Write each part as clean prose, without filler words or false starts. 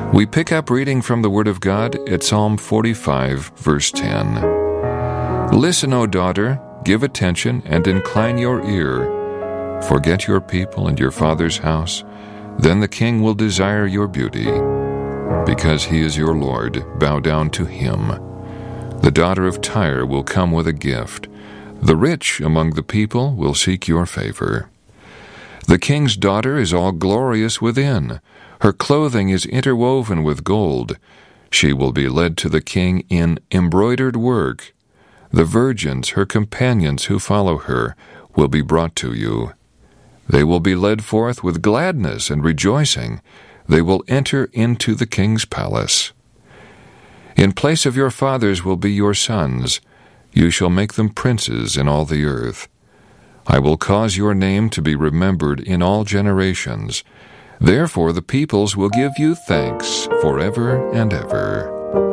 We pick up reading from the Word of God at Psalm 45, verse 10. Listen, O daughter, give attention and incline your ear. Forget your people and your father's house, then the king will desire your beauty. Because he is your Lord, bow down to him. The daughter of Tyre will come with a gift. The rich among the people will seek your favor. The king's daughter is all glorious within. Her clothing is interwoven with gold. She will be led to the king in embroidered work. The virgins, her companions who follow her, will be brought to you. They will be led forth with gladness and rejoicing. They will enter into the king's palace. In place of your fathers will be your sons. You shall make them princes in all the earth. I will cause your name to be remembered in all generations. Therefore the peoples will give you thanks forever and ever.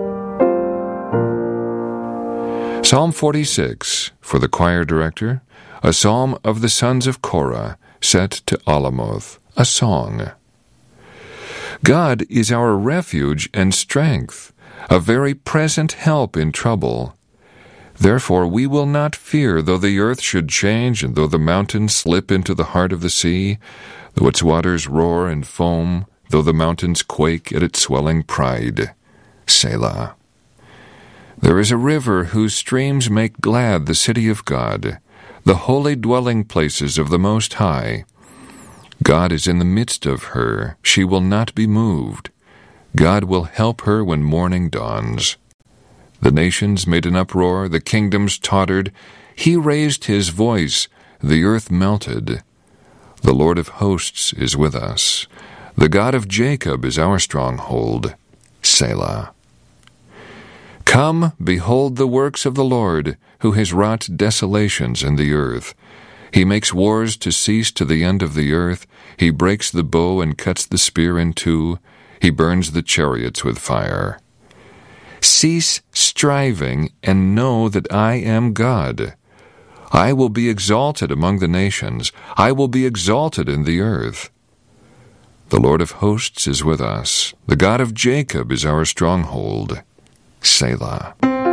Psalm 46, for the choir director, a psalm of the sons of Korah, set to Alamoth, a song. God is our refuge and strength, a very present help in trouble. Therefore we will not fear, though the earth should change, and though the mountains slip into the heart of the sea, though its waters roar and foam, though the mountains quake at its swelling pride. Selah. There is a river whose streams make glad the city of God, the holy dwelling places of the Most High. God is in the midst of her. She will not be moved. God will help her when morning dawns. The nations made an uproar, the kingdoms tottered. He raised his voice, the earth melted. The Lord of hosts is with us. The God of Jacob is our stronghold. Selah. Come, behold the works of the Lord, who has wrought desolations in the earth. He makes wars to cease to the end of the earth. He breaks the bow and cuts the spear in two. He burns the chariots with fire. Cease striving and know that I am God. I will be exalted among the nations. I will be exalted in the earth. The Lord of hosts is with us. The God of Jacob is our stronghold. Selah.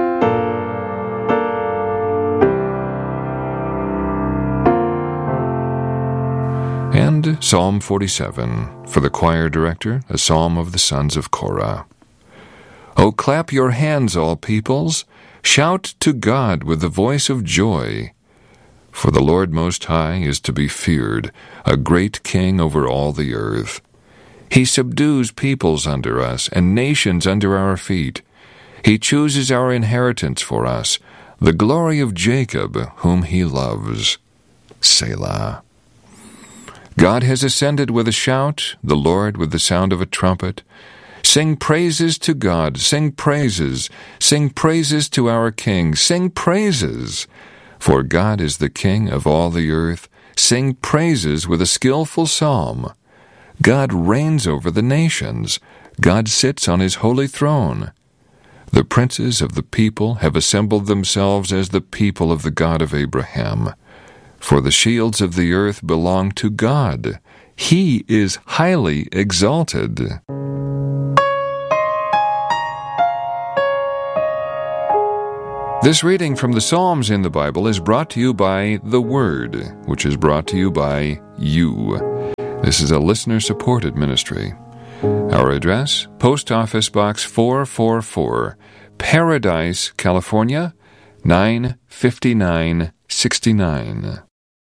And Psalm 47, for the choir director, a psalm of the sons of Korah. O clap your hands, all peoples. Shout to God with the voice of joy. For the Lord Most High is to be feared, a great king over all the earth. He subdues peoples under us, and nations under our feet. He chooses our inheritance for us, the glory of Jacob, whom he loves. Selah. God has ascended with a shout, the Lord with the sound of a trumpet. Sing praises to God, sing praises to our King, sing praises. For God is the King of all the earth. Sing praises with a skillful psalm. God reigns over the nations. God sits on his holy throne. The princes of the people have assembled themselves as the people of the God of Abraham. For the shields of the earth belong to God. He is highly exalted. This reading from the Psalms in the Bible is brought to you by The Word, which is brought to you by you. This is a listener-supported ministry. Our address, Post Office Box 444, Paradise, California, 95969.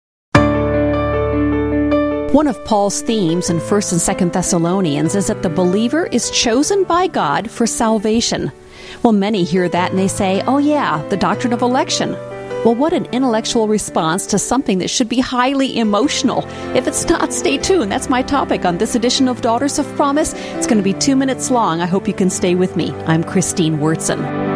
One of Paul's themes in 1st and 2nd Thessalonians is that the believer is chosen by God for salvation. Well, many hear that and they say, oh yeah, the doctrine of election. Well, what an intellectual response to something that should be highly emotional. If it's not, stay tuned. That's my topic on this edition of Daughters of Promise. It's going to be 2 minutes long. I hope you can stay with me. I'm Christine Wurtson.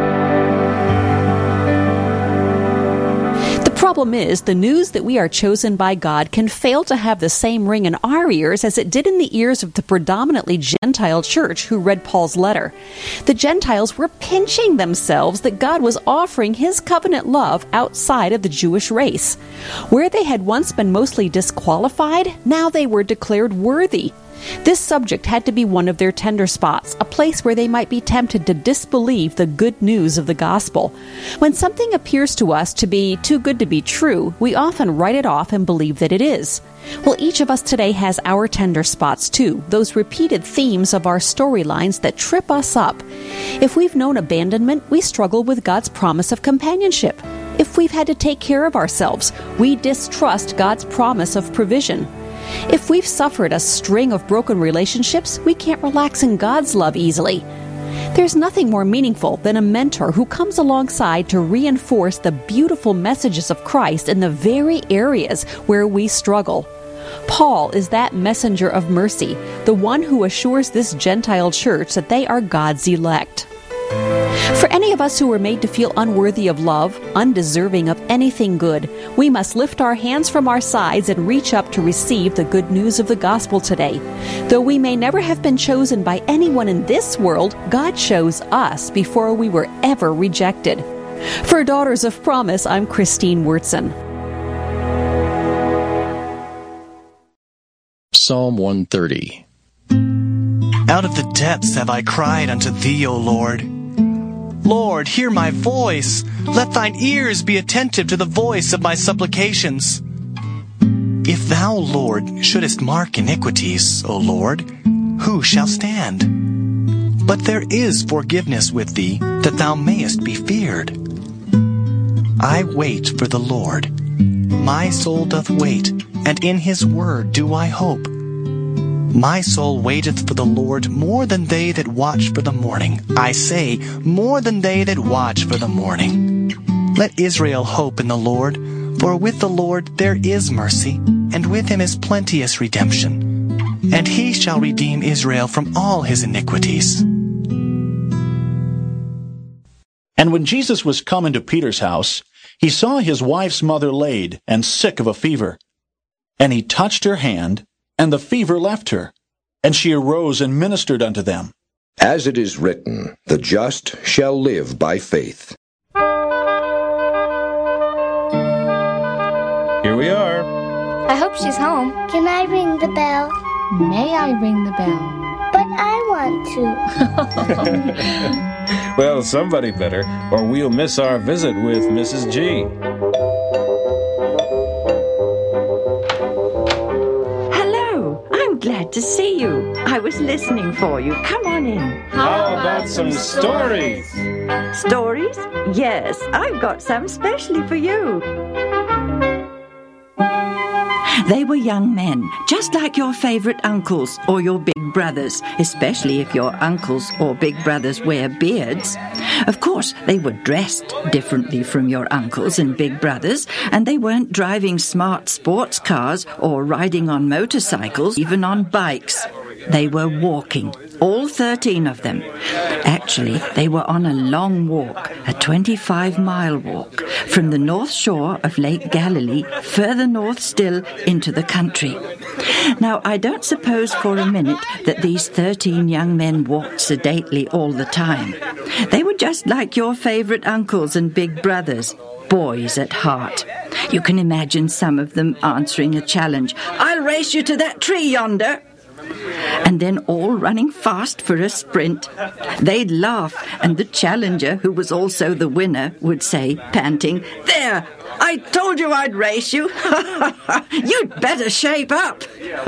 The problem is, the news that we are chosen by God can fail to have the same ring in our ears as it did in the ears of the predominantly Gentile church who read Paul's letter. The Gentiles were pinching themselves that God was offering his covenant love outside of the Jewish race. Where they had once been mostly disqualified, now they were declared worthy. This subject had to be one of their tender spots, a place where they might be tempted to disbelieve the good news of the gospel. When something appears to us to be too good to be true, we often write it off and believe that it is. Well, each of us today has our tender spots too, those repeated themes of our storylines that trip us up. If we've known abandonment, we struggle with God's promise of companionship. If we've had to take care of ourselves, we distrust God's promise of provision. If we've suffered a string of broken relationships, we can't relax in God's love easily. There's nothing more meaningful than a mentor who comes alongside to reinforce the beautiful messages of Christ in the very areas where we struggle. Paul is that messenger of mercy, the one who assures this Gentile church that they are God's elect. For any of us who were made to feel unworthy of love, undeserving of anything good, we must lift our hands from our sides and reach up to receive the good news of the gospel today. Though we may never have been chosen by anyone in this world, God chose us before we were ever rejected. For Daughters of Promise, I'm Christine Wurtson. Psalm 130. Out of the depths have I cried unto Thee, O Lord. Lord, hear my voice. Let Thine ears be attentive to the voice of my supplications. If Thou, Lord, shouldest mark iniquities, O Lord, who shall stand? But there is forgiveness with Thee, that Thou mayest be feared. I wait for the Lord. My soul doth wait, and in His word do I hope. My soul waiteth for the Lord more than they that watch for the morning. I say, more than they that watch for the morning. Let Israel hope in the Lord, for with the Lord there is mercy, and with Him is plenteous redemption. And He shall redeem Israel from all his iniquities. And when Jesus was come into Peter's house, he saw his wife's mother laid, and sick of a fever. And he touched her hand, and the fever left her, and she arose and ministered unto them. As it is written, the just shall live by faith. Here we are. I hope she's home. Can I ring the bell? May I ring the bell? But I want to. Well, somebody better, or we'll miss our visit with Mrs. G. Glad to see you. I was listening for you. Come on in. How about some stories? Stories? Yes, I've got some specially for you. They were young men, just like your favorite uncles or your big brothers, especially if your uncles or big brothers wear beards. Of course, they were dressed differently from your uncles and big brothers, and they weren't driving smart sports cars or riding on motorcycles, even on bikes. They were walking, all 13 of them. Actually, they were on a long walk, a 25-mile walk, from the north shore of Lake Galilee, further north still into the country. Now, I don't suppose for a minute that these 13 young men walked sedately all the time. They were just like your favorite uncles and big brothers, boys at heart. You can imagine some of them answering a challenge. "I'll race you to that tree yonder." And then all running fast for a sprint. They'd laugh, and the challenger, who was also the winner, would say, panting, "There! I told you I'd race you. You'd better shape up."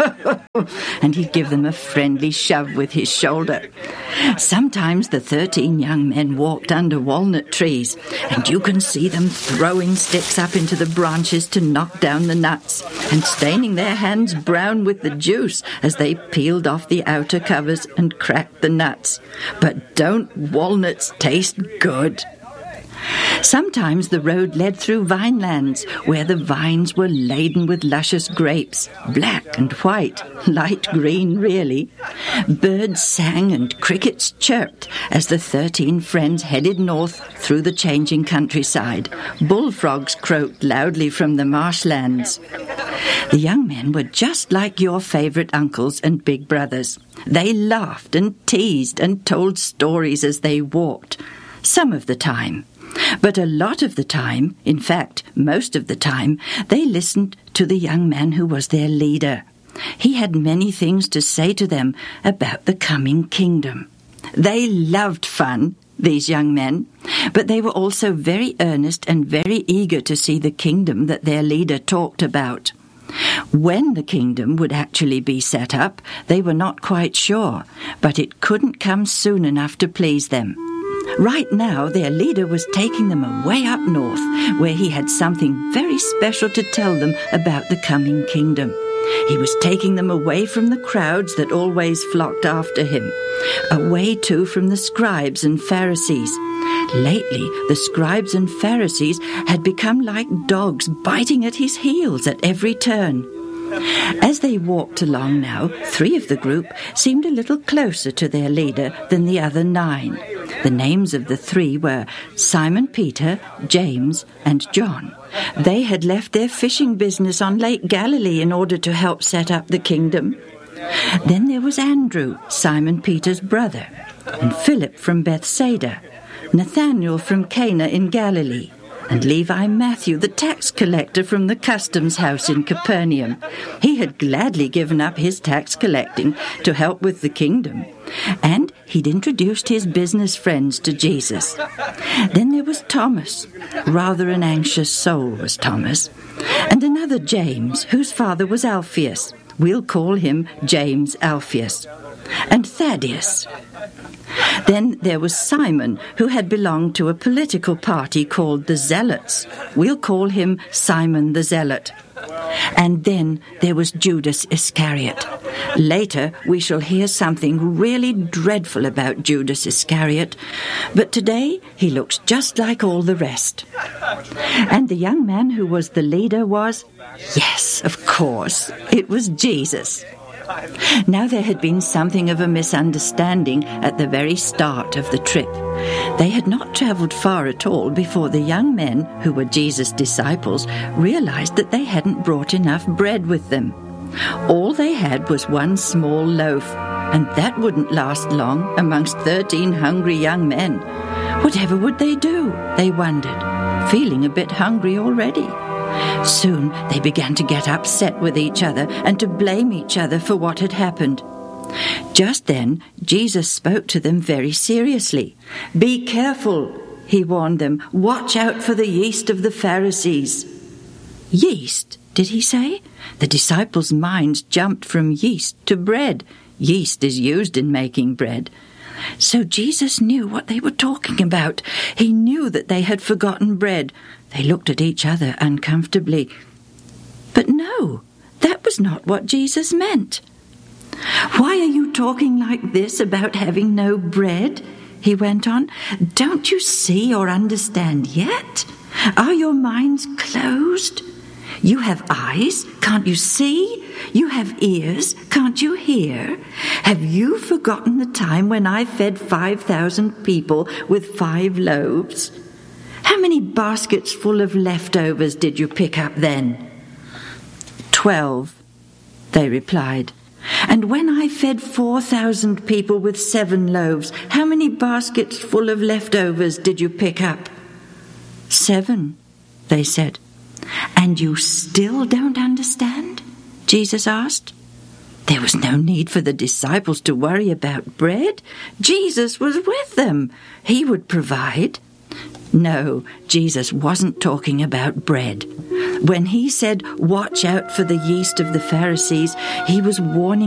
And he'd give them a friendly shove with his shoulder. Sometimes the 13 young men walked under walnut trees, and you can see them throwing sticks up into the branches to knock down the nuts, and staining their hands brown with the juice as they peeled off the outer covers and cracked the nuts. But don't walnuts taste good? Sometimes the road led through vinelands, where the vines were laden with luscious grapes, black and white, light green really. Birds sang and crickets chirped as the 13 friends headed north through the changing countryside. Bullfrogs croaked loudly from the marshlands. The young men were just like your favorite uncles and big brothers. They laughed and teased and told stories as they walked, some of the time. But a lot of the time, in fact, most of the time, they listened to the young man who was their leader. He had many things to say to them about the coming kingdom. They loved fun, these young men, but they were also very earnest and very eager to see the kingdom that their leader talked about. When the kingdom would actually be set up, they were not quite sure, but it couldn't come soon enough to please them. Right now, their leader was taking them away up north, where he had something very special to tell them about the coming kingdom. He was taking them away from the crowds that always flocked after him, away too from the scribes and Pharisees. Lately, the scribes and Pharisees had become like dogs biting at his heels at every turn. As they walked along now, 3 of the group seemed a little closer to their leader than the other 9. The names of the 3 were Simon Peter, James, and John. They had left their fishing business on Lake Galilee in order to help set up the kingdom. Then there was Andrew, Simon Peter's brother, and Philip from Bethsaida, Nathanael from Cana in Galilee, and Levi Matthew, the tax collector from the customs house in Capernaum. He had gladly given up his tax collecting to help with the kingdom, and he'd introduced his business friends to Jesus. Then there was Thomas. Rather an anxious soul was Thomas. And another James, whose father was Alphaeus. We'll call him James Alphaeus. And Thaddeus. Then there was Simon, who had belonged to a political party called the Zealots. We'll call him Simon the Zealot. And then there was Judas Iscariot. Later we shall hear something really dreadful about Judas Iscariot, but today he looks just like all the rest. And the young man who was the leader was, yes, of course, it was Jesus. Now there had been something of a misunderstanding at the very start of the trip. They had not travelled far at all before the young men, who were Jesus' disciples, realized that they hadn't brought enough bread with them. All they had was 1 small loaf, and that wouldn't last long amongst 13 hungry young men. Whatever would they do, they wondered, feeling a bit hungry already. Soon they began to get upset with each other and to blame each other for what had happened. Just then, Jesus spoke to them very seriously. "Be careful," he warned them. "Watch out for the yeast of the Pharisees." Yeast, did he say? The disciples' minds jumped from yeast to bread. Yeast is used in making bread. So Jesus knew what they were talking about. He knew that they had forgotten bread. They looked at each other uncomfortably. But no, that was not what Jesus meant. "Why are you talking like this about having no bread?" he went on. "Don't you see or understand yet? Are your minds closed? You have eyes, can't you see? You have ears, can't you hear? Have you forgotten the time when I fed 5,000 people with 5 loaves? How many baskets full of leftovers did you pick up then?" 12, they replied. "And when I fed 4,000 people with 7 loaves, how many baskets full of leftovers did you pick up?" 7, they said. "And you still don't understand?" Jesus asked. There was no need for the disciples to worry about bread. Jesus was with them. He would provide. No, Jesus wasn't talking about bread. When he said, "Watch out for the yeast of the Pharisees," he was warning